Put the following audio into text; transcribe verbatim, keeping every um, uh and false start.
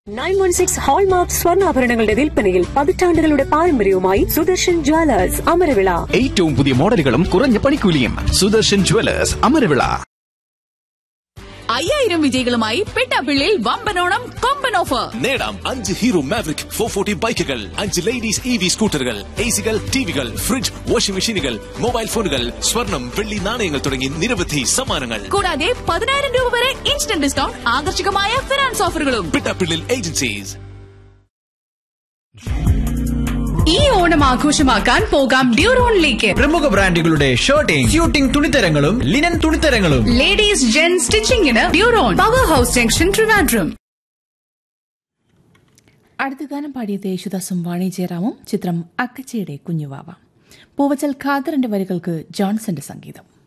Nine one six hallmark സ്വർണ്ണാഭരണങ്ങളുടെ വിൽപ്പനയിൽ പതിറ്റാണ്ടുകളുടെ പാരമ്പര്യവുമായി സുദർശൻ ജ്വല്ലേഴ്സ് അമരവിള. ഏറ്റവും പുതിയ മോഡലുകളും കുറഞ്ഞ പണിക്കൂലിയും. സുദർശൻ ജ്വല്ലേഴ്സ് അമരവിള. അയ്യായിരം വിജയികളുമായി പെട്ടാപ്പിള്ളിയിൽ വമ്പനോണം കൊമ്പൻ ഓഫർ. നേടാം അഞ്ച് ഹീറോ മാവറിക് ഫോർ ഫോർട്ടി ബൈക്കുകൾ, അഞ്ച് ലേഡീസ് ഇ വി സ്കൂട്ടറുകൾ, എ സികൾ, ടിവികൾ, ഫ്രിഡ്ജ്, വാഷിംഗ് മെഷീനുകൾ, മൊബൈൽ ഫോണുകൾ, സ്വർണം, വെള്ളി നാണയങ്ങൾ തുടങ്ങി നിരവധി സമ്മാനങ്ങൾ. കൂടാതെ പതിനായിരം രൂപ വരെ ഇൻസ്റ്റന്റ് ഡിസ്കൗണ്ട്, ആകർഷകമായ ഫിനാൻസ് ഓഫറുകളും. പെട്ടാപ്പിള്ളിൽ ഏജൻസീസ്. ഈ ഓണം ആഘോഷമാക്കാൻ പോകാം ഡ്യൂറോണിലേക്ക്. പ്രമുഖ ബ്രാൻഡുകളുടെ shirting, suiting തുണിത്തരങ്ങളും linen തുണിത്തരങ്ങളും. Ladies gen സ്റ്റിച്ചിങ്ങിന് ഡ്യൂറോൺ, power house junction, Trivandrum. അടുത്ത ഗാനം പാടിയത് യേശുദാസും വാണി ജയറാമും. ചിത്രം അക്കച്ചയുടെ കുഞ്ഞുവാവ. പൂവച്ചൽ ഖാദറിന്റെ വരികൾക്ക് ജോൺസന്റെ സംഗീതം.